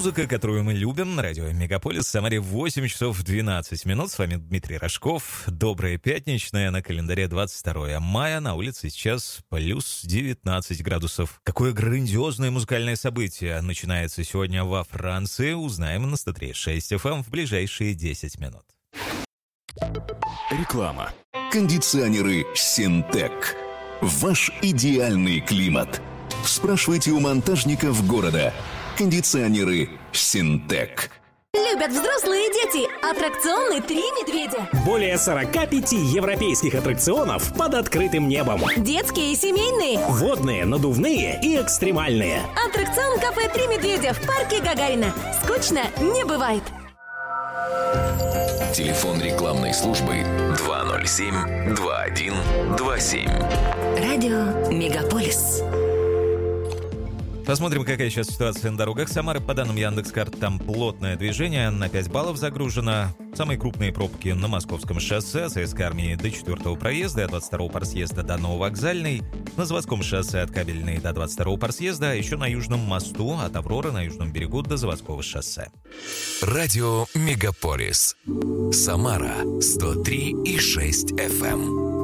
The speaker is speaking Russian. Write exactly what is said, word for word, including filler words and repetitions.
Музыка, которую мы любим, на радио Мегаполис, в Самаре восемь часов двенадцать минут. С вами Дмитрий Рожков. Доброе пятничное, на календаре двадцать второе мая. На улице сейчас плюс девятнадцать градусов. Какое грандиозное музыкальное событие начинается сегодня во Франции, узнаем на сто три и шесть эф эм в ближайшие десять минут. Реклама. Кондиционеры «Синтек». Ваш идеальный климат. Спрашивайте у монтажников города. Кондиционеры «Синтек». Любят взрослые и дети. Аттракционы «Три медведя». Более сорока пяти европейских аттракционов под открытым небом. Детские и семейные. Водные, надувные и экстремальные. Аттракцион кафе «Три медведя» в парке Гагарина. Скучно не бывает. Телефон рекламной службы два ноль семь два один два семь. Радио Мегаполис. Посмотрим, какая сейчас ситуация на дорогах Самары. По данным Яндекс.Карт, там плотное движение, на пять баллов загружено. Самые крупные пробки на Московском шоссе, Советской армии до четвертого проезда, от двадцать второго парсъезда до Нововокзальной, на Заводском шоссе от Кабельной до двадцать второго парсъезда, а еще на Южном мосту от Авроры на Южном берегу до Заводского шоссе. Радио Мегаполис. Самара сто три и шесть эф эм.